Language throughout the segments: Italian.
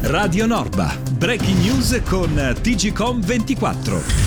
Radio Norba, breaking news con TGCOM24.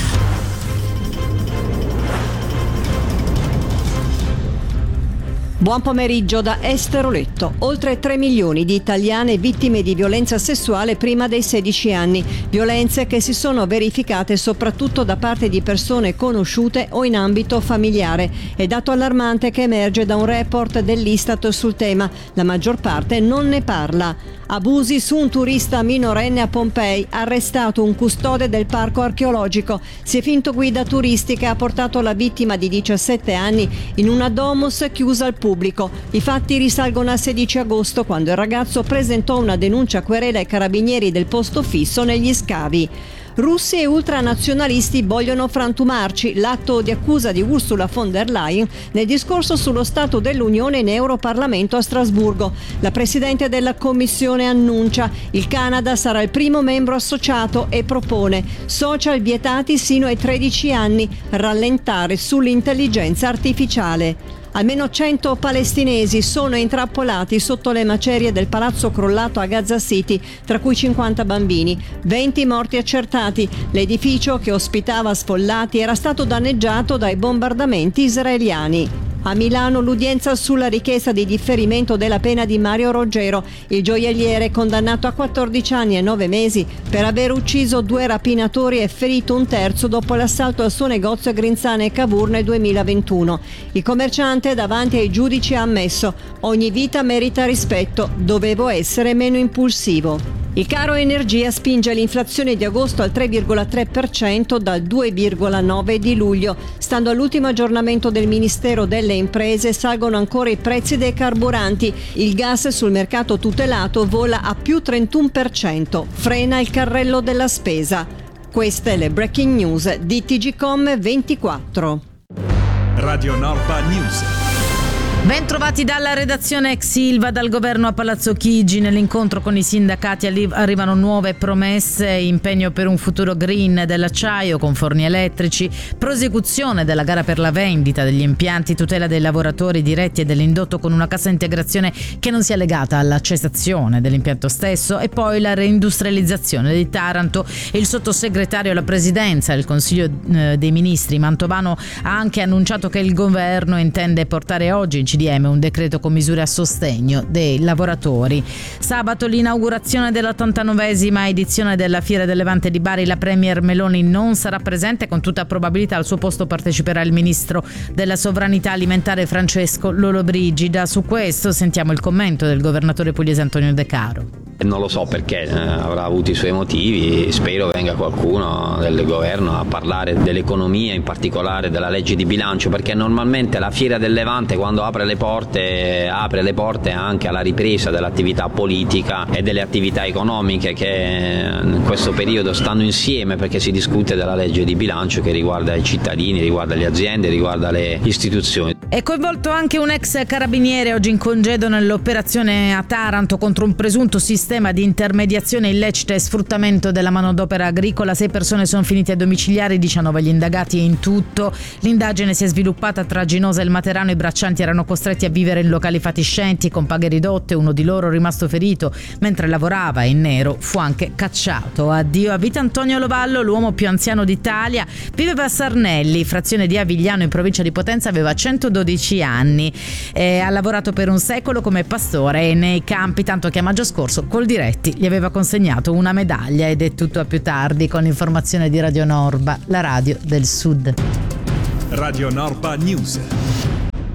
Buon pomeriggio da Esteroletto. Oltre 3 milioni di italiane vittime di violenza sessuale prima dei 16 anni. Violenze che si sono verificate soprattutto da parte di persone conosciute o in ambito familiare. È dato allarmante che emerge da un report dell'Istat sul tema. La maggior parte non ne parla. Abusi su un turista minorenne a Pompei, arrestato un custode del parco archeologico. Si è finto guida turistica e ha portato la vittima di 17 anni in una domus chiusa al pubblico. I fatti risalgono al 16 agosto, quando il ragazzo presentò una denuncia a querela ai carabinieri del posto fisso negli scavi. Russi e ultranazionalisti vogliono frantumarci, l'atto di accusa di Ursula von der Leyen nel discorso sullo Stato dell'Unione in Europarlamento a Strasburgo. La Presidente della Commissione annuncia: il Canada sarà il primo membro associato e propone social vietati sino ai 13 anni, rallentare sull'intelligenza artificiale. Almeno 100 palestinesi sono intrappolati sotto le macerie del palazzo crollato a Gaza City, tra cui 50 bambini, 20 morti accertati. L'edificio, che ospitava sfollati, era stato danneggiato dai bombardamenti israeliani. A Milano l'udienza sulla richiesta di differimento della pena di Mario Roggero, il gioielliere condannato a 14 anni e 9 mesi per aver ucciso 2 rapinatori e ferito un terzo dopo l'assalto al suo negozio a Grinzane e Cavour nel 2021. Il commerciante davanti ai giudici ha ammesso: ogni vita merita rispetto, dovevo essere meno impulsivo. Il caro energia spinge l'inflazione di agosto al 3,3% dal 2,9% di luglio. Stando all'ultimo aggiornamento del Ministero delle Imprese, salgono ancora i prezzi dei carburanti. Il gas sul mercato tutelato vola a più 31%. Frena il carrello della spesa. Queste le breaking news di TGCOM24. Radio Norba News. Ben trovati dalla redazione ex Ilva. Dal governo a Palazzo Chigi, nell'incontro con i sindacati arrivano nuove promesse: impegno per un futuro green dell'acciaio con forni elettrici, prosecuzione della gara per la vendita degli impianti, tutela dei lavoratori diretti e dell'indotto con una cassa integrazione che non sia legata alla cessazione dell'impianto stesso, e poi la reindustrializzazione di Taranto. Il sottosegretario alla presidenza del Consiglio dei Ministri Mantovano ha anche annunciato che il governo intende portare oggi in CDM un decreto con misure a sostegno dei lavoratori. Sabato l'inaugurazione dell'89esima edizione della Fiera del Levante di Bari. La premier Meloni non sarà presente, con tutta probabilità al suo posto parteciperà il ministro della sovranità alimentare Francesco Lollobrigida. Su questo sentiamo il commento del governatore pugliese Antonio De Caro. Non lo so perché, avrà avuto i suoi motivi. Spero venga qualcuno del governo a parlare dell'economia, in particolare della legge di bilancio, perché normalmente la Fiera del Levante, quando apre le porte anche alla ripresa dell'attività politica e delle attività economiche che in questo periodo stanno insieme, perché si discute della legge di bilancio che riguarda i cittadini, riguarda le aziende, riguarda le istituzioni. È coinvolto anche un ex carabiniere, oggi in congedo nell'operazione a Taranto contro un presunto sistema di intermediazione illecita e sfruttamento della manodopera agricola. 6 persone sono finite a domiciliari, 19 gli indagati in tutto. L'indagine si è sviluppata tra Ginosa e il Materano. I braccianti erano costretti a vivere in locali fatiscenti con paghe ridotte. Uno di loro, rimasto ferito mentre lavorava in nero, fu anche cacciato. Addio a vita Antonio Lovallo, l'uomo più anziano d'Italia. Viveva a Sarnelli, frazione di Avigliano in provincia di Potenza. Aveva 112 anni. Ha lavorato per un secolo come pastore nei campi, tanto che a maggio scorso Coldiretti gli aveva consegnato una medaglia. Ed è tutto a più tardi con l'informazione di Radio Norba, la radio del Sud. Radio Norba News.